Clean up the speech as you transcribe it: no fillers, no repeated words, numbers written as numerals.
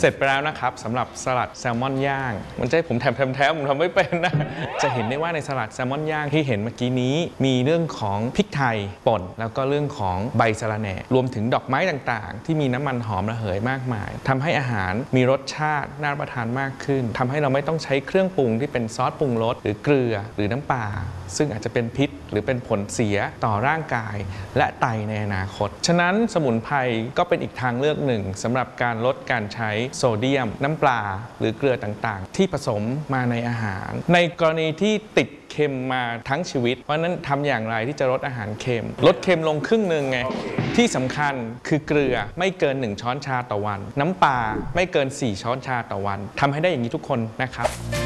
ร็จไปแล้วนะครับสำหรับสลัดแซลมอนย่างมันจะให้ผมแถมผมทำไม่เป็นนะจะเห็นได้ว่าในสลัดแซลมอนย่างที่เห็นเมื่อกี้นี้มีเรื่องของพริกไทยป่นแล้วก็เรื่องของใบสะระแหน่รวมถึงดอกไม้ต่างๆที่มีน้ำมันหอมระเหยมากมายทำให้อาหารมีรสชาติน่ารับประทานมากขึ้นทำให้เราไม่ต้องใช้เครื่องปรุงที่เป็นซอสปรุงรสหรือเกลือหรือน้ำปลาซึ่งอาจจะเป็นพิษหรือเป็นผลเสียต่อร่างกายและไตในอนาคตฉะนั้นสมุนไพรก็เป็นอีกทางเลือกหนึ่งสำหรับการลดการใช้โซเดียมน้ำปลาหรือเกลือต่างๆที่ผสมมาในอาหารในกรณีที่ติดเค็มมาทั้งชีวิตเพราะนั้นทำอย่างไรที่จะลดอาหารเค็มลดเค็มลงครึ่งหนึ่งไงที่สำคัญคือเกลือไม่เกิน1ช้อนชาต่อวันน้ำปลาไม่เกิน4ช้อนชาต่อวันทำให้ได้อย่างนี้ทุกคนนะครับ